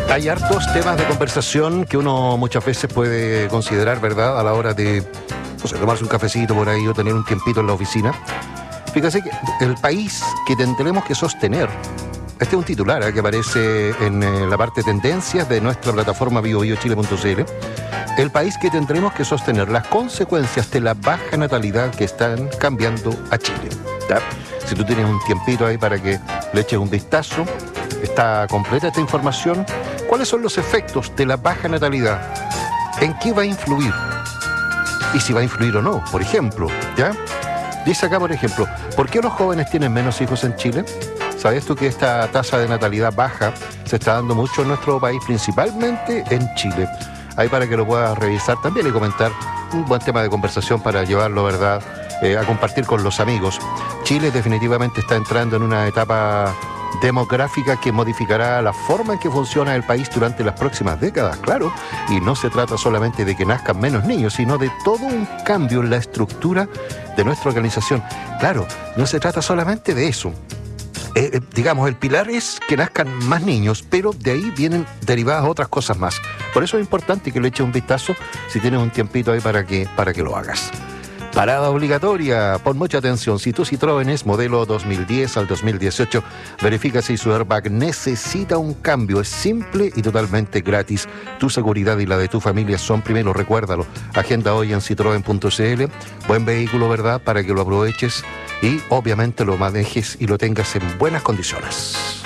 Hay hartos temas de conversación que uno muchas veces puede considerar, ¿verdad?, a la hora de, no sé, tomarse un cafecito por ahí o tener un tiempito en la oficina. Fíjese que el país que tendremos que sostener, este es un titular que aparece en la parte de tendencias de nuestra plataforma biobiochile.cl, el país que tendremos que sostener las consecuencias de la baja natalidad que están cambiando a Chile. ¿Ya? Si tú tienes un tiempito ahí para que le eches un vistazo, está completa esta información. ¿Cuáles son los efectos de la baja natalidad? ¿En qué va a influir? Y si va a influir o no, por ejemplo, ¿ya? Dice acá, por ejemplo, ¿por qué los jóvenes tienen menos hijos en Chile? ¿Sabes tú que esta tasa de natalidad baja se está dando mucho en nuestro país, principalmente en Chile? Ahí para que lo puedas revisar también y comentar, un buen tema de conversación para llevarlo, ¿verdad?, a compartir con los amigos. Chile definitivamente está entrando en una etapa demográfica que modificará la forma en que funciona el país durante las próximas décadas, claro, y no se trata solamente de que nazcan menos niños, sino de todo un cambio en la estructura de nuestra organización. Claro, no se trata solamente de eso. Digamos, el pilar es que nazcan más niños, pero de ahí vienen derivadas otras cosas más. Por eso es importante que le eches un vistazo si tienes un tiempito ahí para que lo hagas. Parada obligatoria, pon mucha atención. Si tu Citroën es modelo 2010 al 2018, verifica si su airbag necesita un cambio. Es simple y totalmente gratis. Tu seguridad y la de tu familia son primero, recuérdalo. Agenda hoy en citroen.cl. Buen vehículo, ¿verdad?, para que lo aproveches y obviamente lo manejes y lo tengas en buenas condiciones.